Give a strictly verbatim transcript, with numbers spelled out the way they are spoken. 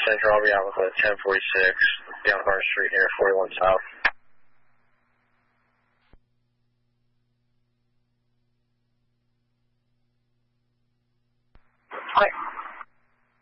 Central, I'll be out with a ten forty-six down Hart Street here, forty-one South.